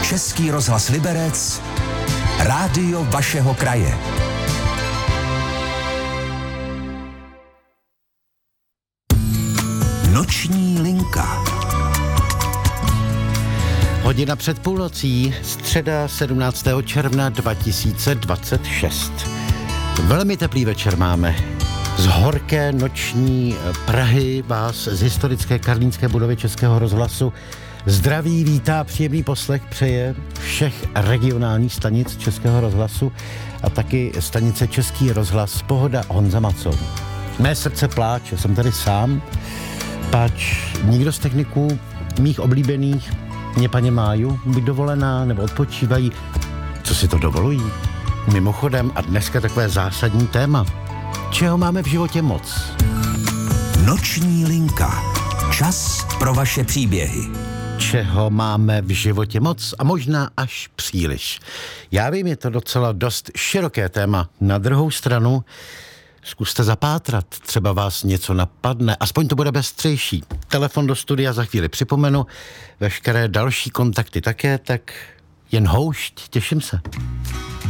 Český rozhlas Liberec, rádio vašeho kraje. Noční linka. Hodina před půlnocí, středa 17. června 2026. Velmi teplý večer máme. Z horké noční Prahy vás z historické karlínské budovy Českého rozhlasu zdraví, vítá, příjemný poslech přeje všech regionálních stanic Českého rozhlasu a taky stanice Český rozhlas Pohoda Honza Macov. Mé srdce pláče, jsem tady sám, pač nikdo z techniků mých oblíbených mě paně máju, buď dovolená nebo odpočívají. Co si to dovolují? Mimochodem a dneska takové zásadní téma. Čeho máme v životě moc? Noční linka. Čas pro vaše příběhy. Čeho máme v životě moc a možná až příliš. Já vím, je to docela dost široké téma. Na druhou stranu zkuste zapátrat, třeba vás něco napadne, aspoň to bude bestřejší. Telefon do studia za chvíli připomenu, veškeré další kontakty také, tak jen houšť, těším se.